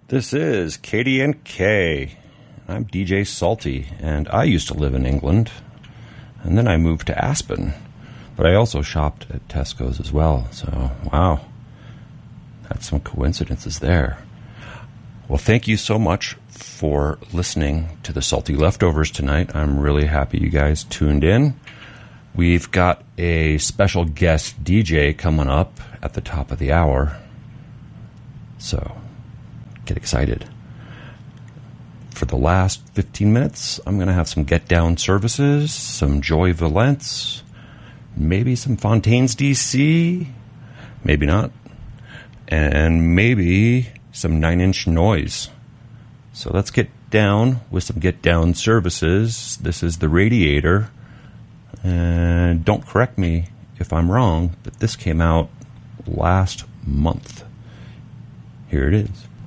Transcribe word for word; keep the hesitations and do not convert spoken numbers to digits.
This is K D N K. I'm D J Salty, and I used to live in England, and then I moved to Aspen, but I also shopped at Tesco's as well, so wow, that's some coincidences there. Well, thank you so much for listening to the Salty Leftovers tonight. I'm really happy you guys tuned in. We've got a special guest D J coming up at the top of the hour, so get excited. For the last fifteen minutes, I'm going to have some Get Down services, some Joy Valence, maybe some Fontaines D C, maybe not, and maybe some Nine Inch Noise. So let's get down with some Get Down services. This is The Radiator, and don't correct me if I'm wrong, but this came out last month. Here it is.